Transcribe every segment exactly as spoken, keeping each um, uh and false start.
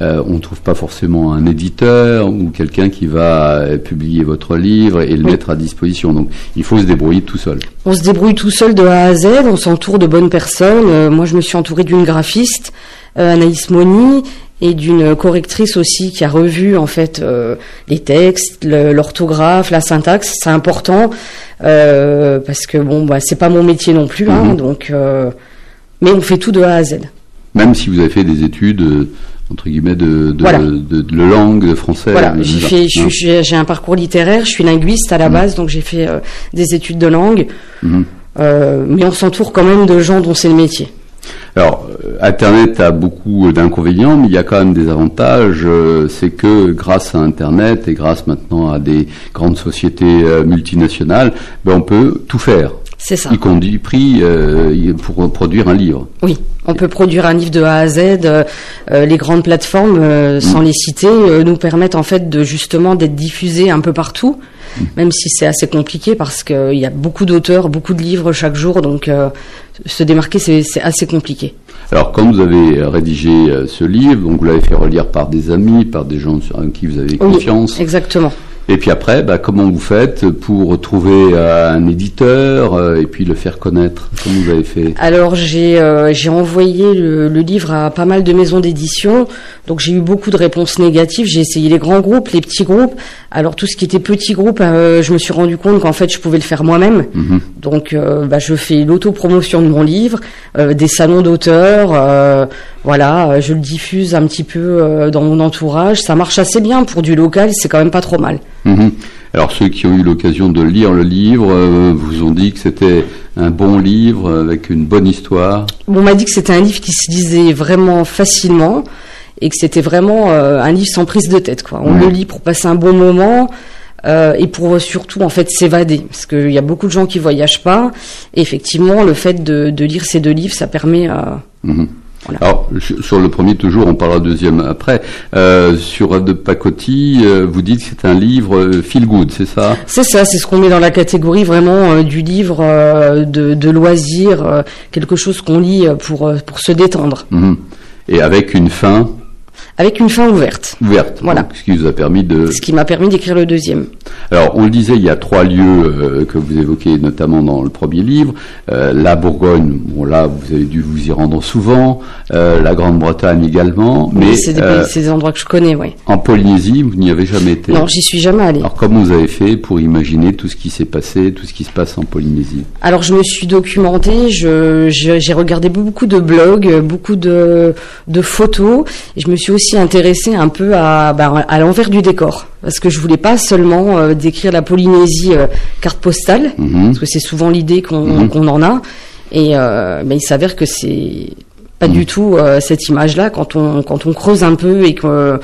euh, on ne trouve pas forcément un éditeur ou quelqu'un qui va euh, publier votre livre et le oui. mettre à disposition. Donc, il faut se débrouiller tout seul. On se débrouille tout seul de A à Z, on s'entoure de bonnes personnes. Euh, moi, je me suis entourée d'une graphiste, euh, Anaïs Moni, et d'une correctrice aussi qui a revu en fait euh, les textes, le, l'orthographe, la syntaxe. C'est important euh, parce que bon, bah, c'est pas mon métier non plus, hein, mm-hmm. donc. Euh, mais on fait tout de A à Z. Même si vous avez fait des études euh, entre guillemets de de, voilà. de, de, de langue, de français. Voilà, de, j'ai de, fait, non. j'ai, j'ai un parcours littéraire. Je suis linguiste à la base, mm-hmm. donc j'ai fait euh, des études de langue. Mm-hmm. Euh, mais on s'entoure quand même de gens dont c'est le métier. Alors, Internet a beaucoup d'inconvénients, mais il y a quand même des avantages. C'est que grâce à Internet et grâce maintenant à des grandes sociétés multinationales, ben on peut tout faire. C'est ça. Y compris euh, pour produire un livre. Oui, on peut produire un livre de A à Z. Euh, les grandes plateformes, euh, sans mmh. les citer, euh, nous permettent en fait de justement d'être diffusés un peu partout, mmh. même si c'est assez compliqué parce qu'il euh, y a beaucoup d'auteurs, beaucoup de livres chaque jour, donc euh, se démarquer c'est, c'est assez compliqué. Alors, quand vous avez rédigé euh, ce livre, donc vous l'avez fait relire par des amis, par des gens sur qui vous avez confiance. Oui, exactement. Et puis après, bah, comment vous faites pour trouver euh, un éditeur euh, et puis le faire connaître? Comment vous avez fait? Alors j'ai euh, j'ai envoyé le, le livre à pas mal de maisons d'édition, donc j'ai eu beaucoup de réponses négatives. J'ai essayé les grands groupes, les petits groupes. Alors tout ce qui était petits groupes, euh, je me suis rendu compte qu'en fait je pouvais le faire moi-même. Mm-hmm. Donc euh, bah, je fais l'autopromotion de mon livre, euh, des salons d'auteurs. Euh, Voilà, je le diffuse un petit peu euh, dans mon entourage. Ça marche assez bien pour du local, c'est quand même pas trop mal. Mmh. Alors ceux qui ont eu l'occasion de lire le livre euh, vous ont dit que c'était un bon livre avec une bonne histoire. On m'a dit que c'était un livre qui se lisait vraiment facilement et que c'était vraiment euh, un livre sans prise de tête, quoi. On mmh. le lit pour passer un bon moment. Euh, et pour surtout en fait s'évader, parce qu'il y a beaucoup de gens qui voyagent pas. Et effectivement, le fait de, de lire ces deux livres, ça permet. Euh, mmh. Voilà. Alors, sur le premier, toujours, on parlera du deuxième après. Euh, sur de Pacotti, euh, vous dites que c'est un livre euh, feel good, c'est ça? C'est ça, c'est ce qu'on met dans la catégorie vraiment euh, du livre euh, de, de loisir, euh, quelque chose qu'on lit pour, euh, pour se détendre. Mmh. Et avec une fin? Avec une fin ouverte. Ouverte, voilà. Donc, ce qui vous a permis de... Ce qui m'a permis d'écrire le deuxième. Alors, on le disait, il y a trois lieux euh, que vous évoquez, notamment dans le premier livre. Euh, la Bourgogne, bon là, vous avez dû vous y rendre souvent. Euh, la Grande-Bretagne également. Oui, mais c'est des, euh, c'est des endroits que je connais, oui. En Polynésie, vous n'y avez jamais été? Non, j'y suis jamais allée. Alors, comment vous avez fait pour imaginer tout ce qui s'est passé, tout ce qui se passe en Polynésie? Alors, je me suis documentée, je, je, j'ai regardé beaucoup de blogs, beaucoup de, de photos, et je me suis aussi intéressée un peu à, bah, à l'envers du décor, parce que je voulais pas seulement euh, décrire la Polynésie euh, carte postale, mmh. parce que c'est souvent l'idée qu'on, mmh. qu'on en a, et euh, bah, il s'avère que c'est pas mmh. du tout euh, cette image-là quand on quand on creuse un peu et qu'on euh,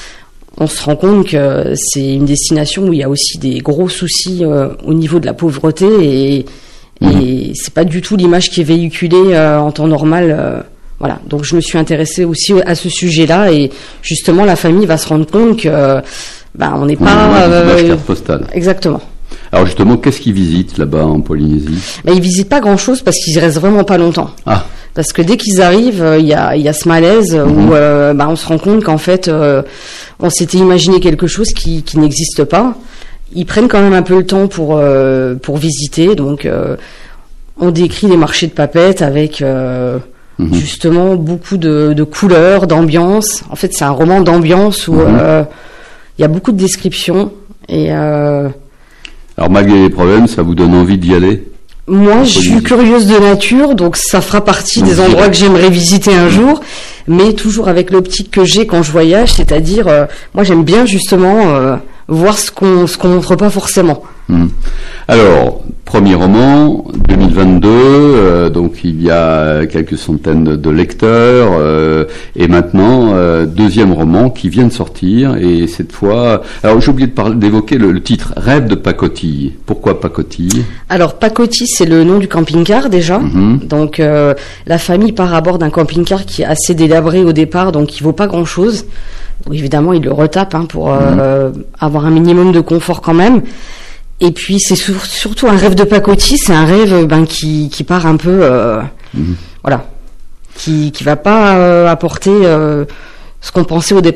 on se rend compte que c'est une destination où il y a aussi des gros soucis euh, au niveau de la pauvreté et, mmh. et c'est pas du tout l'image qui est véhiculée euh, en temps normal. Euh, Voilà, donc je me suis intéressée aussi à ce sujet-là et justement la famille va se rendre compte que ben on n'est pas on euh, carte postale. Exactement. Alors justement, qu'est-ce qu'ils visitent là-bas en Polynésie? Ben, ils visitent pas grand-chose parce qu'ils y restent vraiment pas longtemps. Ah. Parce que dès qu'ils arrivent, il y a il y a ce malaise mmh. où euh, ben on se rend compte qu'en fait euh, on s'était imaginé quelque chose qui qui n'existe pas. Ils prennent quand même un peu le temps pour euh, pour visiter, donc euh, on décrit les marchés de papetettes avec euh, Mmh. justement beaucoup de, de couleurs, d'ambiance. En fait, c'est un roman d'ambiance où il mmh. euh, y a beaucoup de descriptions. Et euh... alors, malgré les problèmes, ça vous donne envie d'y aller? Moi, je suis curieuse de nature, donc ça fera partie des endroits que j'aimerais visiter un jour, mais toujours avec l'optique que j'ai quand je voyage, c'est-à-dire, euh, moi, j'aime bien justement euh, voir ce qu'on ce qu'on montre pas forcément. Mmh. Alors, premier roman, deux mille vingt-deux, euh, donc il y a quelques centaines de lecteurs, euh, et maintenant, euh, deuxième roman qui vient de sortir, et cette fois... Alors, j'ai oublié de parler, d'évoquer le, le titre, Rêve de Pacotille. Pourquoi Pacotille? Alors, Pacotille, c'est le nom du camping-car, déjà. Mmh. Donc, euh, la famille part à bord d'un camping-car qui est assez délabré au départ, donc il vaut pas grand-chose. Donc, évidemment, il le retape hein, pour euh, mmh. avoir un minimum de confort quand même. Et puis c'est sur, surtout un rêve de pacotille, c'est un rêve ben qui qui part un peu euh, mmh. voilà, qui qui va pas euh, apporter euh, ce qu'on pensait au départ.